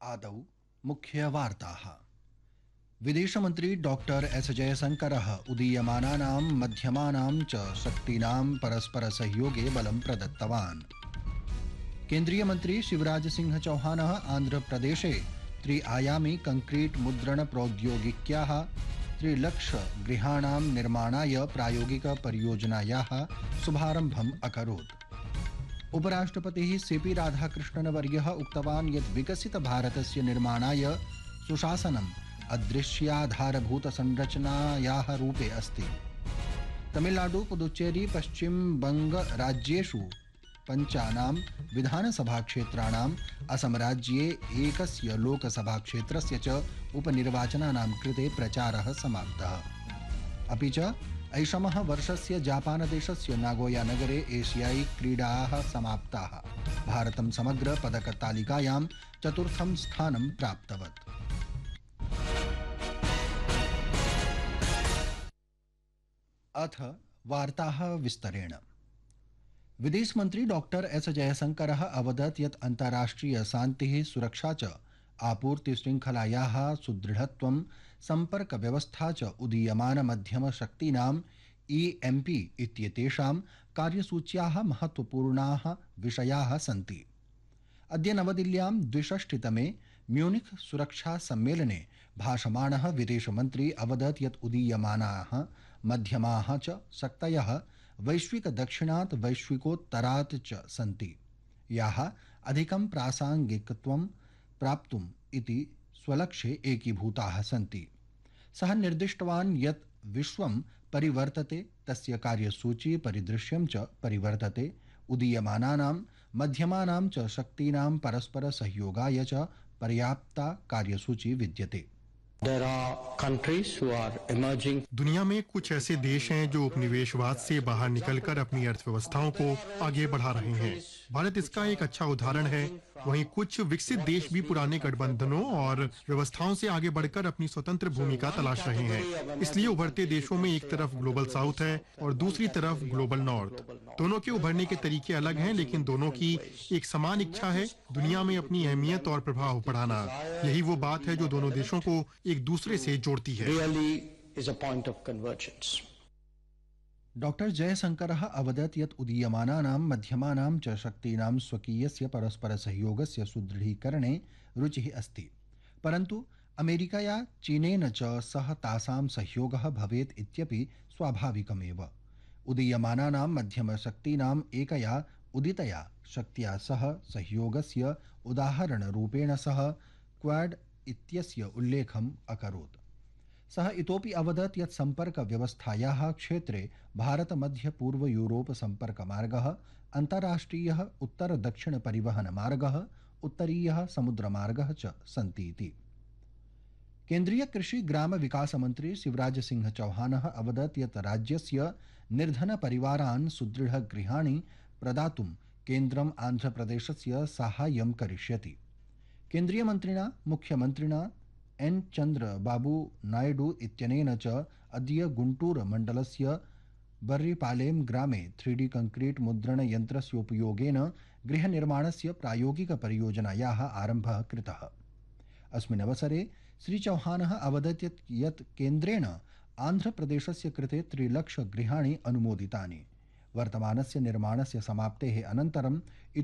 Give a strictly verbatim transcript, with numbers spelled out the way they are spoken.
आदौ मुख्यवार्ताः। विदेशमन्त्री doctor S जयशंकरः उदीयमानानां मध्यमानां च शक्तीनां परस्परसहयोगे बलं प्रदत्तवान्। केन्द्रीयमन्त्री शिवराज सिंह चौहानः आन्ध्रप्रदेशे त्रि-आयामी कंक्रीट मुद्रण प्रौद्योगिक्याः त्रिलक्षगृहाणां निर्माणाय प्रायोगिकपरियोजनायाः शुभारम्भम् अकरोत्। उपराष्ट्रपतिः सीपी राधाकृष्णन् वर्यः उक्तवान् यत् विकसितभारतस्य निर्माणाय सुशासनम् अदृश्याधारभूतसंरचनायाः रूपे अस्ति। तमिलनाडु, पुदुच्चेरी, पश्चिम बंग राज्येषु पञ्चानां विधानसभाक्षेत्राणाम्, असम राज्ये एकस्य लोकसभाक्षेत्रस्य च उपनिर्वाचनानां कृते प्रचारः समाप्तः। अपि च ऐषमः वर्षस्य जापानदेशस्य नागोया नगरे एशियाई क्रीडाः समाप्ताः। भारतं समग्र पदकतालिकायां चतुर्थं स्थानं प्राप्तवत्। अथ वार्ताः विस्तरेण। विदेश मंत्री डॉक्टर एस जयशंकरः अवदत् यत् अन्ताराष्ट्रिय शान्तिः, सुरक्षा च आपूर्ति श्रृंखलायाः सुदृढत्वं, संपर्क व्यवस्था च उदीयमान मध्यम शक्तीनां ईएमपी इत्येतेषां कार्यसूच्याः महत्वपूर्णाः विषयाः सन्ति। अद्य नवदिल्ल्यां द्विषष्टितमे म्यूनिख सुरक्षा सम्मेलने भाषमाणः विदेशमन्त्री अवदत् यत् उदीयमानाः मध्यमाः च शक्तयः वैश्विक दक्षिणात् वैश्विकोत्तरात् च सन्ति, याः अधिकं प्रासंगिकत्वं प्राप्तुम् इति स्वलक्ष्ये एकीभूताः सन्ति। सः निर्दिष्टवान् यत् विश्वं परिवर्तते, तस्य कार्यसूची परिदृश्यं च परिवर्तते। उदीयमानानां मध्यमानां च शक्तीनां परस्पर सहयोगाय च पर्याप्ता कार्यसूची विद्यते। There are countries who are emerging. दुनिया में कुछ ऐसे देश हैं जो उपनिवेशवाद से बाहर निकलकर अपनी अर्थव्यवस्थाओं को आगे बढ़ा रहे हैं। भारत इसका एक अच्छा उदाहरण है। वहीं कुछ विकसित देश भी पुराने गठबंधनों और व्यवस्थाओं से आगे बढ़कर अपनी स्वतंत्र भूमिका तलाश रहे हैं। इसलिए उभरते देशों में एक तरफ ग्लोबल साउथ है और दूसरी तरफ ग्लोबल नॉर्थ। दोनों के उभरने के तरीके अलग हैं, लेकिन दोनों की एक समान इच्छा है दुनिया में अपनी अहमियत और प्रभाव बढ़ाना। यही वो बात है जो दोनों देशों को एक दूसरे से जोड़ती है। Really is a point of convergence. Doctor जयशंकरः अवदत् यत् उदीयमानानां मध्यमानां च शक्तीनां स्वकीयस्य परस्परसहयोगस्य सुदृढीकरणे रुचिः अस्ति, परन्तु अमेरिकया चीनेन च सह तासां सहयोगः भवेत् इत्यपि स्वाभाविकमेव। उदीयमानानां मध्यमशक्तीनाम् एकया उदितया शक्त्या सह सहयोगस्य उदाहरणरूपेण सः क्वाड इत्यस्य उल्लेखम् अकरोत्। सः इतोपि अवदत् यत् संपर्क व्यवस्थायाः क्षेत्रे भारत मध्य पूर्व यूरोप संपर्क मार्गः, अन्ताराष्ट्रियः उत्तर दक्षिण परिवहन मार्गः, उत्तरीयः समुद्र मार्गः च सन्ति इति। केन्द्रीय कृषि ग्राम विकास मंत्री शिवराज सिंह चौहानः अवदत् यत् राज्यस्य निर्धन परिवारान् सुदृढ गृहाणि प्रदातुं केन्द्रम् आन्ध्रप्रदेशस्य साहाय्यं करिष्यति। केन्द्रीय मन्त्रिणा मुख्यमन्त्रिणा एन चंद्र बाबू नायडू इत्यनेन च अद्य गुंटूर मण्डलस्य बर्रीपालेम ग्रामे थ्री डी कंक्रीट मुद्रण यन्त्रस्य उपयोगेन गृहनिर्माणस्य प्रायोगिकपरियोजनायाः आरम्भः कृतः। अस्मिन् अवसरे श्री चौहानः अवदत् यत् केन्द्रेण आन्ध्रप्रदेशस्य कृते त्रिलक्ष गृहाणि अनुमोदितानि। वर्तमानस्य निर्माणस्य समाप्तेः अनन्तरं